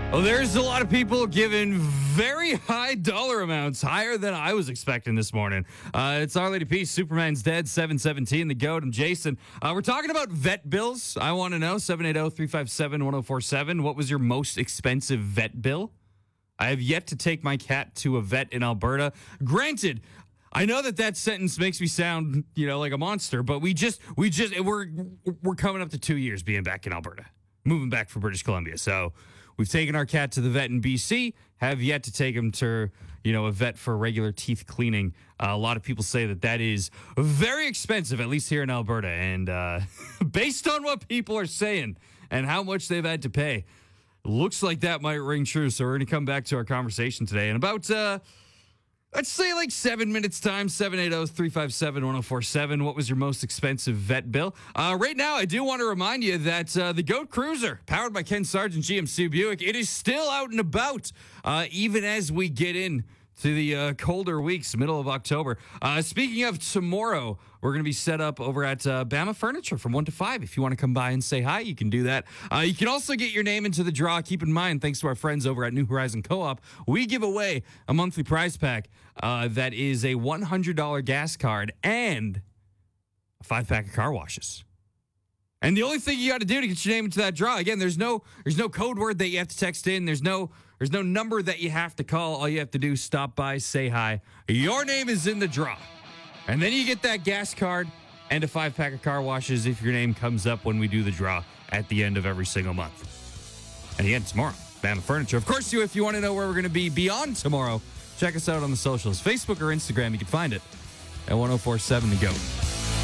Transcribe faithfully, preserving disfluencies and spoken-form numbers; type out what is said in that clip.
Well, there's a lot of people giving very high dollar amounts, higher than I was expecting this morning. Uh, it's Our Lady Peace, Superman's Dead, seven seventeen, The Goat, and Jason. Uh, we're talking about vet bills. I want to know, seven eight zero, three five seven, one zero four seven. What was your most expensive vet bill? I have yet to take my cat to a vet in Alberta. Granted, I know that that sentence makes me sound, you know, like a monster, but we just, we just, we're, we're coming up to two years being back in Alberta, moving back from British Columbia. So we've taken our cat to the vet in B C, have yet to take him to, you know, a vet for regular teeth cleaning. Uh, a lot of people say that that is very expensive, at least here in Alberta. And uh, based on what people are saying and how much they've had to pay, looks like that might ring true. So we're going to come back to our conversation today in about, uh, let's say like seven minutes time, seven eight zero, three five seven, one zero four seven. What was your most expensive vet bill? Uh, right now, I do want to remind you that uh, the Goat Cruiser, powered by Ken Sargent G M C Buick, it is still out and about, uh, even as we get in to the uh, colder weeks, middle of October. Uh, speaking of tomorrow, we're going to be set up over at uh, Bama Furniture from one to five. If you want to come by and say hi, you can do that. Uh, you can also get your name into the draw. Keep in mind, thanks to our friends over at New Horizon Co-op, we give away a monthly prize pack uh, that is a one hundred dollars gas card and a five-pack of car washes. And the only thing you got to do to get your name into that draw, again, there's no there's no code word that you have to text in. There's no there's no number that you have to call. All you have to do is stop by, say hi. Your name is in the draw. And then you get that gas card and a five-pack of car washes if your name comes up when we do the draw at the end of every single month. And again, tomorrow, Bama Furniture. Of course, you if you want to know where we're going to be beyond tomorrow, check us out on the socials. Facebook or Instagram, you can find it at one oh four seven The Goat.